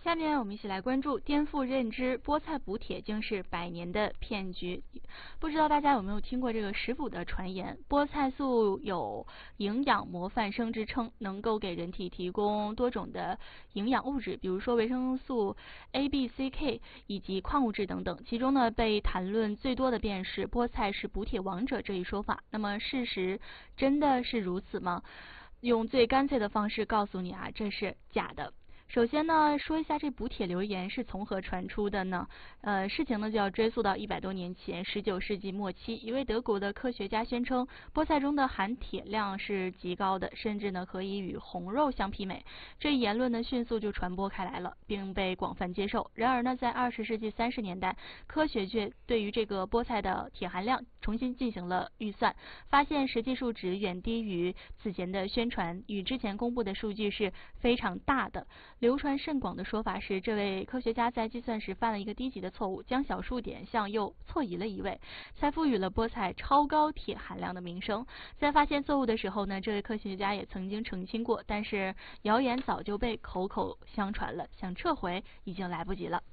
下面我们一起来关注颠覆认知，菠菜补铁竟是100年的骗局。不知道大家有没有听过这个食补的传言？菠菜素有营养模范生之称，能够给人体提供多种的营养物质，比如说维生素 A、B、C、K 以及矿物质等等。其中呢，被谈论最多的便是菠菜是补铁王者这一说法。那么事实真的是如此吗？用最干脆的方式告诉你啊，这是假的。首先呢，说一下这补铁流言是从何传出的呢？事情呢就要追溯到100多年前，19世纪末期，一位德国的科学家宣称，菠菜中的含铁量是极高的，甚至呢可以与红肉相媲美。这一言论呢迅速就传播开来了，并被广泛接受。然而呢，在20世纪30年代，科学界对于这个菠菜的铁含量重新进行了预算，发现实际数值远低于此前的宣传，与之前公布的数据是非常大的。流传甚广的说法是，这位科学家在计算时犯了一个低级的错误，将小数点向右错移了1位，才赋予了菠菜超高铁含量的名声。在发现错误的时候呢，这位科学家也曾经澄清过，但是谣言早就被口口相传了，想撤回已经来不及了。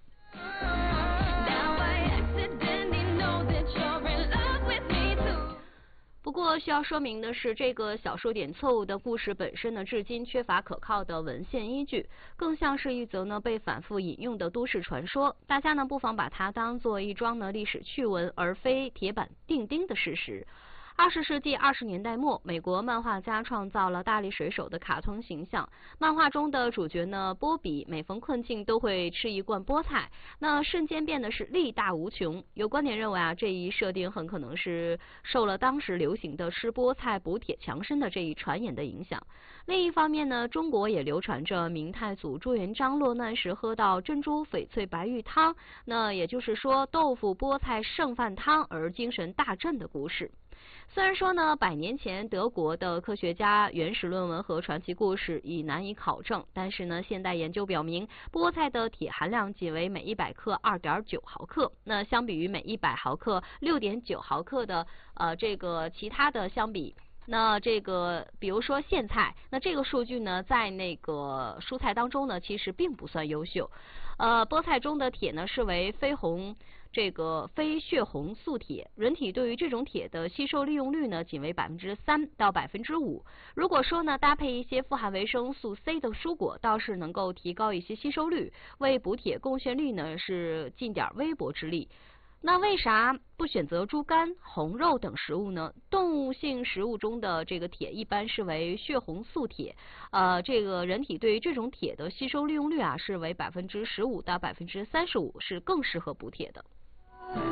不过需要说明的是，这个小数点错误的故事本身呢，至今缺乏可靠的文献依据，更像是一则呢被反复引用的都市传说。大家呢不妨把它当做一桩呢历史趣闻，而非铁板钉钉的事实。20世纪20年代末，美国漫画家创造了大力水手的卡通形象。漫画中的主角呢，波比每逢困境都会吃一罐菠菜，那瞬间变得是力大无穷。有观点认为啊，这一设定很可能是受了当时流行的吃菠菜补铁强身的这一传言的影响。另一方面呢，中国也流传着明太祖朱元璋落难时喝到珍珠翡翠白玉汤，那也就是说豆腐菠菜剩饭汤而精神大振的故事。虽然说呢，100年前德国的科学家原始论文和传奇故事已难以考证，但是呢，现代研究表明，菠菜的铁含量仅为每100克2.9毫克。那相比于每100毫克6.9毫克的这个其他的相比，那这个比如说苋菜，那这个数据呢，在那个蔬菜当中呢，其实并不算优秀。菠菜中的铁呢，是为非血红素铁，人体对于这种铁的吸收利用率呢，仅为3%到5%。如果说呢，搭配一些富含维生素 C 的蔬果，倒是能够提高一些吸收率，为补铁贡献率呢是尽点微薄之力。那为啥不选择猪肝、红肉等食物呢？动物性食物中的这个铁一般是为血红素铁，这个人体对于这种铁的吸收利用率啊是为15%到35%，是更适合补铁的。